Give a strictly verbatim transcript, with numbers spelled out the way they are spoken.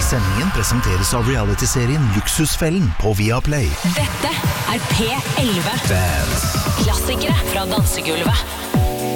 Sendingen presenteres av reality-serien Luksusfellen på Viaplay. Dette er P elleve. Dance. Klassikere fra dansegulvet.